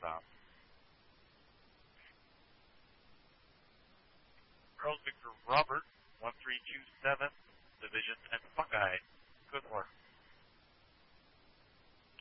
stop. Charles Victor Robert, 1327, Division and Buckeye. Good work.